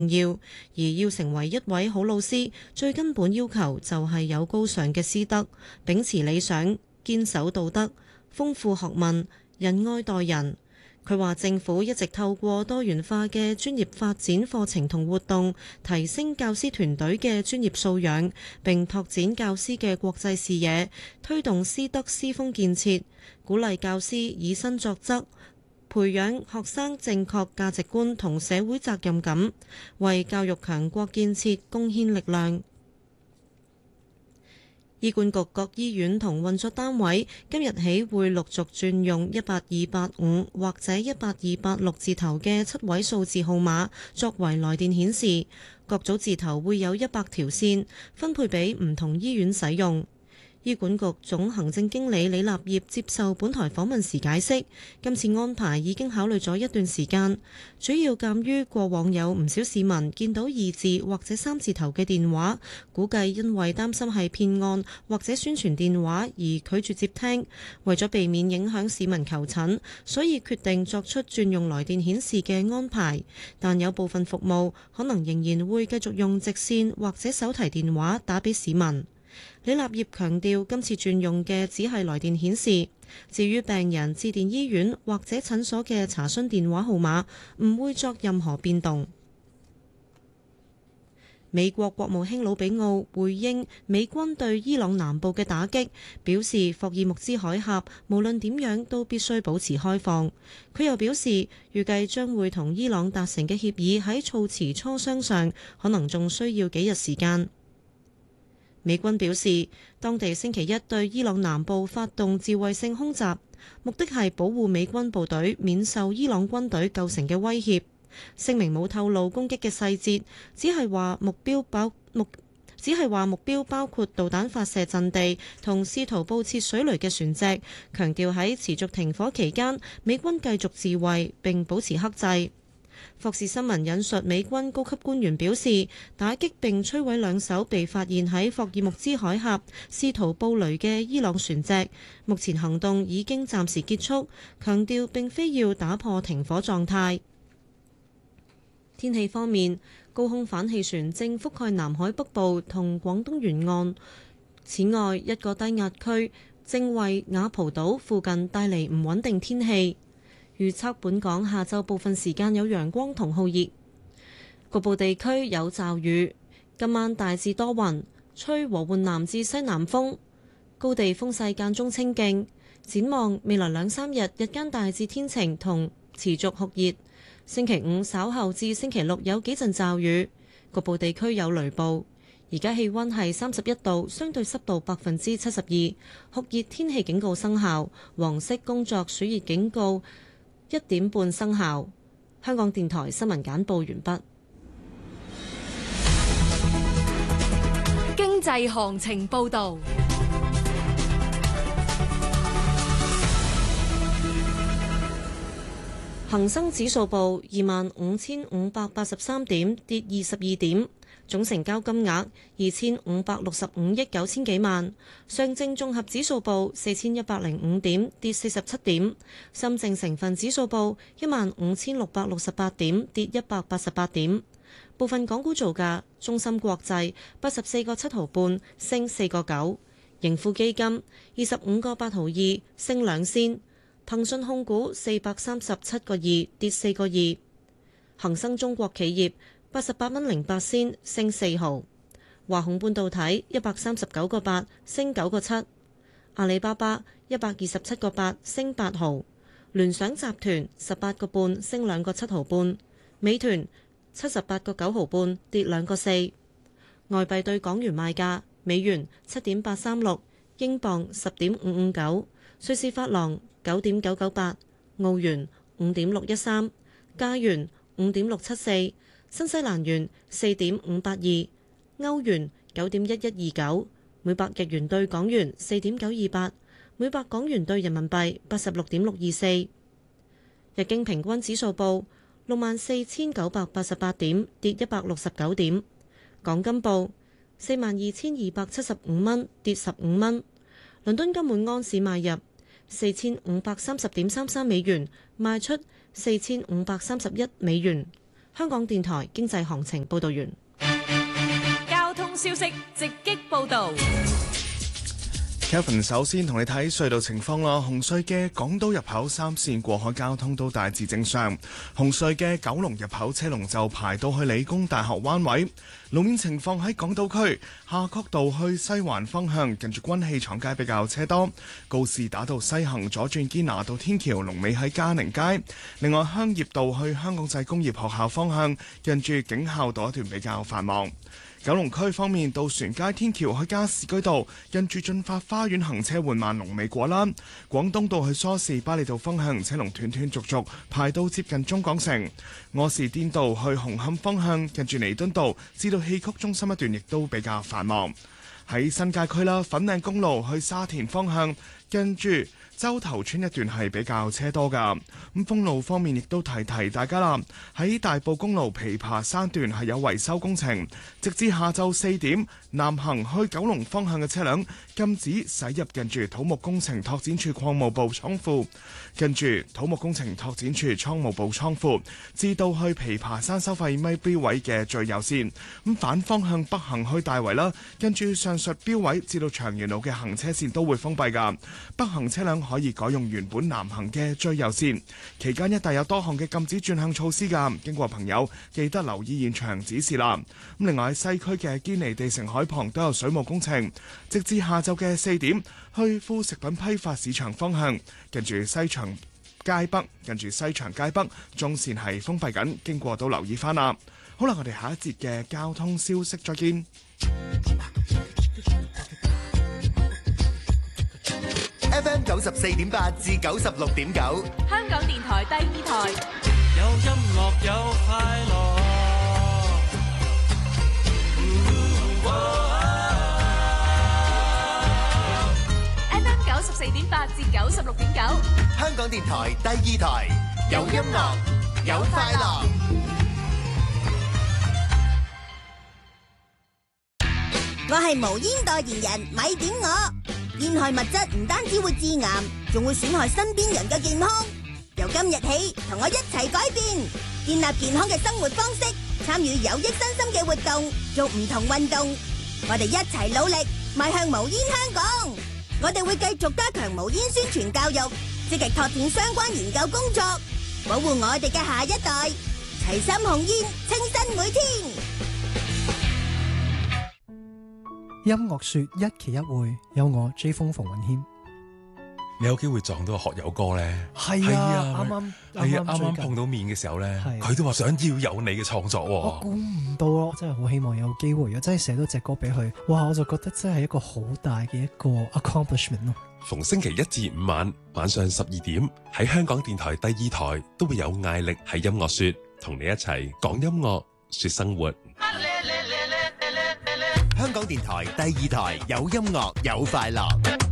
要，而要成為一位好老師，最根本要求就係有高尚嘅師德，秉持理想，堅守道德，豐富學問，仁愛待人。佢話政府一直透過多元化嘅專業發展課程同活動，提升教師團隊嘅專業素養，並拓展教師嘅國際視野，推動師德師風建設，鼓勵教師以身作則，培養學生正確價值觀同社會責任感，為教育強國建設貢獻力量。醫管局各醫院同運作單位今日起會陸續轉用18285或者18286字頭嘅7位數字號碼作為來電顯示，各組字頭會有100條線，分配俾唔同醫院使用。醫管局總行政經理李立業接受本台訪問時解釋，今次安排已經考慮咗一段時間，主要鑑於過往有唔少市民見到2字或者3字頭嘅電話，估計因為擔心係騙案或者宣傳電話而拒絕接聽，為咗避免影響市民求診，所以決定作出轉用來電顯示嘅安排。但有部分服務可能仍然會繼續用直線或者手提電話打俾市民。李立業強調，今次轉用嘅只係來電顯示，至於病人致電醫院或者診所嘅查詢電話號碼，唔會作任何變動。美國國務卿魯比奧回應美軍對伊朗南部嘅打擊，表示霍爾木茲海峽無論點樣都必須保持開放。佢又表示，預計將會同伊朗達成嘅協議喺措辭磋商上，可能仲需要幾日時間。美軍表示，當地星期一對伊朗南部發動自衛性空襲，目的係保護美軍部隊免受伊朗軍隊構成嘅威脅。聲明冇透露攻擊嘅細節，只係話目標包括導彈發射陣地同試圖佈設水雷嘅船隻，強調喺持續停火期間，美軍繼續自衛並保持克制。霍士新聞引述美軍高級官員表示，打擊並摧毀2艘被發現喺霍爾木茲海峽試圖布雷嘅伊朗船隻，目前行動已經暫時結束，強調並非要打破停火狀態。天氣方面，高空反氣旋正覆蓋南海北部同廣東沿岸，此外一個低壓區正為雅蒲島附近帶嚟唔穩定天氣。預測本港下晝部分時間有陽光同酷熱，局部地區有驟雨。今晚大致多雲，吹和緩南至西南風，高地風勢間中清勁。展望未來2-3日，日間大致天晴同持續酷熱。星期五稍後至星期六有幾陣驟雨，局部地區有雷暴。而家氣溫係31度，相對濕度72%，酷熱天氣警告生效，黃色工作暑熱警告1點半生效。香港電台新聞簡報完畢。 經濟行情報導。 恒生指數報25,583點，跌22點。總成交金額2565億9千幾萬。上證綜合指數報4105點，跌47點。深證成分指數報15,668點，跌188點。部分港股造價：中芯國際84個7毫半，升4個9；盈富基金25個8毫2，升2仙；騰訊控股437個2，跌4個2；恒生中國企業88蚊08仙，升4毫；華虹半導體139個8，升9個7；阿里巴巴127個8，升8毫；聯想集團18個半，升2個7毫半；美團78個9毫半，跌2個4。外幣對港元賣價：美元7.836，英鎊10.559，瑞士法郎9.998，澳元5.613，加元5.674，新西蘭元4.582，歐元9.1129，每百日元對港元4.928，每百港元對人民幣86.624。日經平均指數報64,988點，跌169點。港金報42,275蚊，跌15蚊。倫敦金每安士買入4,530.33美元，賣出4,531美元。 香港電台經濟行情報道完。 交通消息直擊報導。 Kevin 首先同你睇隧道情況啦。紅隧嘅港島入口3線過海交通都大致正常。紅隧嘅九龍入口車龍就排到去理工大學灣位。路面情況喺港島區夏慤道去西環方向，近住軍器廠街比較車多。告士打道西行左轉堅拿道天橋，龍尾喺嘉寧街。另外香業道去香港仔工業學校方向，近住警校道一段比較繁忙。九龍區方面，渡船街天橋去加士居道，近住進發花園行車緩慢，龍尾果欄。廣東道去梳士巴利道方向，車龍斷斷續續排到接近中港城。柯士甸道去紅磡方向，近住彌敦道至到戲曲中心一段亦都比較繁忙。喺新界區啦，粉嶺公路去沙田方向，跟住洲頭村一段係比較車多噶。咁封路方面亦都提提大家啦，喺大埔公路琵琶山段係有維修工程，直至下晝4點，南行去九龍方向嘅車輛禁止駛入近住土木工程拓展處礦務部倉庫，跟住土木工程拓展處倉務部倉庫至到去琵琶山收費咪標位嘅最右線。咁反方向北行去大圍啦，跟住上述標位至到長元路嘅行車線都會封閉噶。北行車輛可以改用原本南行嘅最右線。期間一帶有多項嘅禁止轉向措施噶，經過朋友記得留意現場指示啦。咁另外喺西區嘅堅尼地城海旁都有水務工程，直至下晝嘅4點，去副食品批發市場方向，近住西長街北中線係封閉緊，經過都留意翻啦。好啦，我哋下一節嘅交通消息再見。 FM 94.8至96.9， 香港電台第二台， 有音樂有快樂。 FM 94.8至96.9， 香港電台第二台，有音樂有快樂。 我係無煙代言人，咪點我。煙害物質唔單止會致癌，仲會損害身邊人嘅健康。由今日起，同我一齊改變，建立健康嘅生活方式，參與有益身心嘅活動，做唔同運動。我哋一齊努力，邁向無煙香港。我哋會繼續加強無煙宣傳教育，積極拓展相關研究工作，保護我哋嘅下一代。齊心控煙，清新每天。 音樂說一期一會，有我 J 風馮允謙。 你有機會撞到個學友哥咧？ 係啊，啱啱碰到面嘅時候咧，佢都話想要有你嘅創作。 我估唔到咯，真係好希望有機會，如果真係寫到隻歌俾佢，哇！我就覺得真係一個好大嘅一個 accomplishment 咯。 逢星期1至5晚上12點，喺香港電台第二台都會有艾力喺音樂說，同你一齊講音樂說生活。 香港電台第二台，有音樂有快樂。